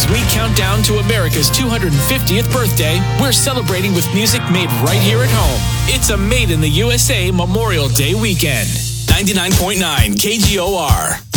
we count down to America's 250th birthday, we're celebrating with music made right here at home. It's a Made in the USA Memorial Day weekend. 99.9 KGOR.